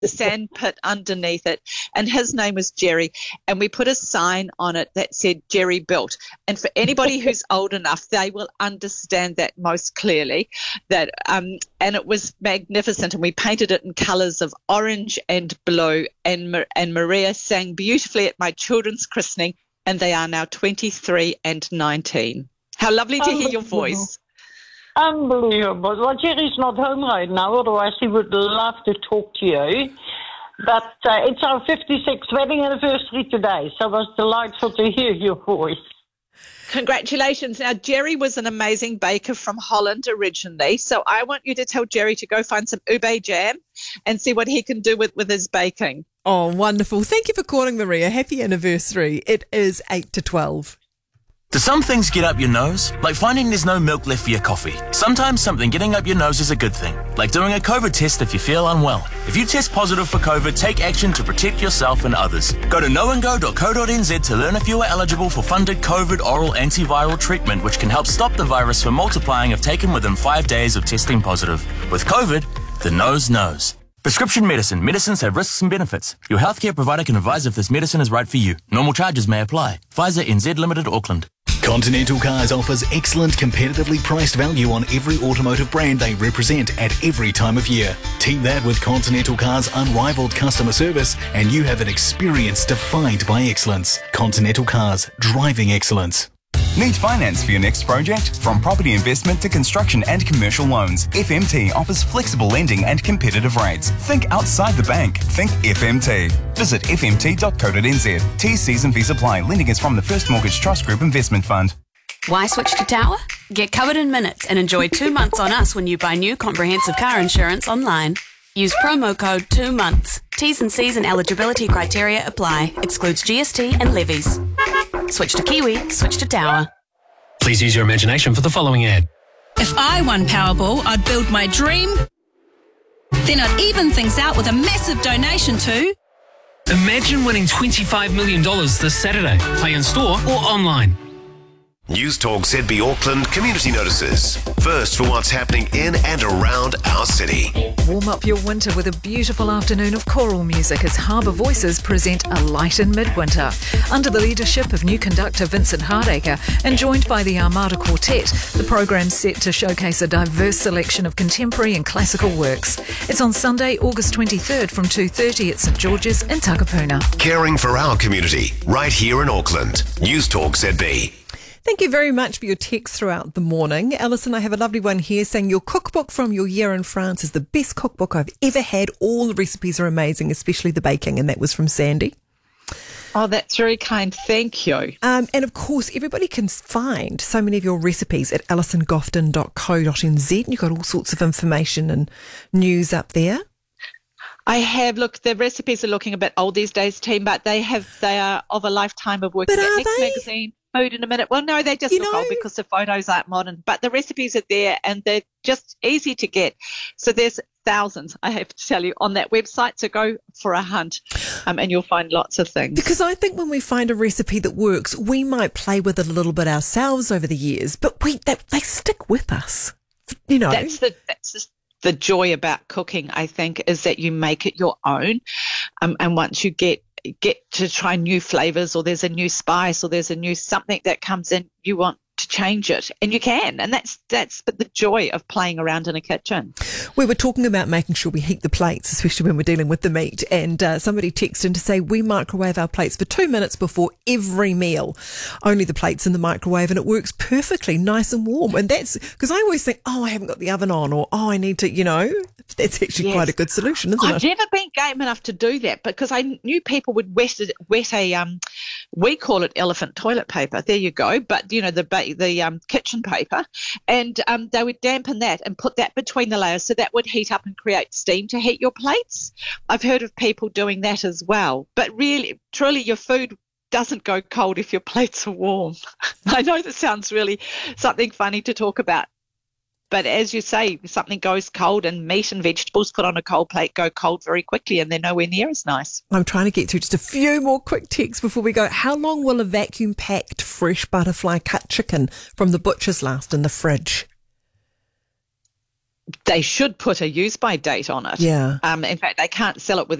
sand pit underneath it, and his name was Jerry, and we put a sign on it that said Jerry built. And for anybody who's old enough, they will understand that most clearly. That and it was magnificent, and we painted it in colours of orange and blue, and Maria sang beautifully at my children's christening, and they are now 23 and 19. How lovely to hear your voice. Unbelievable. Well, Jerry's not home right now, otherwise he would love to talk to you. But it's our 56th wedding anniversary today, so it was delightful to hear your voice. Congratulations. Now, Jerry was an amazing baker from Holland originally, so I want you to tell Jerry to go find some ube jam and see what he can do with his baking. Oh, wonderful. Thank you for calling, Maria. Happy anniversary. It is 8 to 12. Do some things get up your nose? Like finding there's no milk left for your coffee. Sometimes something getting up your nose is a good thing. Like doing a COVID test if you feel unwell. If you test positive for COVID, take action to protect yourself and others. Go to knowandgo.co.nz to learn if you are eligible for funded COVID oral antiviral treatment, which can help stop the virus from multiplying if taken within 5 days of testing positive. With COVID, the nose knows. Prescription medicine. Medicines have risks and benefits. Your healthcare provider can advise if this medicine is right for you. Normal charges may apply. Pfizer NZ Limited, Auckland. Continental Cars offers excellent competitively priced value on every automotive brand they represent at every time of year. Team that with Continental Cars' unrivaled customer service and you have an experience defined by excellence. Continental Cars, driving excellence. Need finance for your next project? From property investment to construction and commercial loans, FMT offers flexible lending and competitive rates. Think outside the bank. Think FMT. Visit fmt.co.nz. T's, C's and V's apply. Lending is from the First Mortgage Trust Group Investment Fund. Why switch to Tower? Get covered in minutes and enjoy 2 months on us when you buy new comprehensive car insurance online. Use promo code 2 months. T's and C's and eligibility criteria apply. Excludes GST and levies. Switch to Kiwi, switch to Tower. Please use your imagination for the following ad. If I won Powerball, I'd build my dream. Then I'd even things out with a massive donation to... Imagine winning $25 million this Saturday. Play in store or online. News Talk ZB Auckland community notices. First for what's happening in and around our city. Warm up your winter with a beautiful afternoon of choral music as Harbour Voices present A Light in Midwinter. Under the leadership of new conductor Vincent Hardacre and joined by the Armada Quartet, the programme's set to showcase a diverse selection of contemporary and classical works. It's on Sunday, August 23rd from 2:30 at St George's in Takapuna. Caring for our community, right here in Auckland. News Talk ZB. Thank you very much for your texts throughout the morning. Alison, I have a lovely one here saying your cookbook from your year in France is the best cookbook I've ever had. All the recipes are amazing, especially the baking, and that was from Sandy. Oh, that's very kind. Thank you. And of course, everybody can find so many of your recipes at alisongofton.co.nz. You've got all sorts of information and news up there. I have. Look, the recipes are looking a bit old these days, team, but they are of a lifetime of working at Next Magazine. Food in a minute. Well, no, they just look old because the photos aren't modern, but the recipes are there and they're just easy to get. So there's thousands, I have to tell you, on that website. So go for a hunt and you'll find lots of things. Because I think when we find a recipe that works, we might play with it a little bit ourselves over the years, but they stick with us. You know, that's the joy about cooking, I think, is that you make it your own. And once you get to try new flavors, or there's a new spice, or there's a new something that comes in, you want to change it, and you can, and that's the joy of playing around in a kitchen. We were talking about making sure we heat the plates, especially when we're dealing with the meat, and somebody texted in to say we microwave our plates for 2 minutes before every meal, only the plates in the microwave, and it works perfectly, nice and warm. And that's because I always think, I haven't got the oven on, or I need to, that's actually quite a good solution, isn't it? I've never been game enough to do that, because I knew people would wet a we call it elephant toilet paper. There you go. But the kitchen paper, and they would dampen that and put that between the layers, so that would heat up and create steam to heat your plates. I've heard of people doing that as well. But really, truly, your food doesn't go cold if your plates are warm. I know that sounds really something funny to talk about. But as you say, something goes cold, and meat and vegetables put on a cold plate go cold very quickly, and they're nowhere near as nice. I'm trying to get through just a few more quick texts before we go. How long will a vacuum-packed fresh butterfly cut chicken from the butcher's last in the fridge? they should put a use by date on it. Yeah. In fact, they can't sell it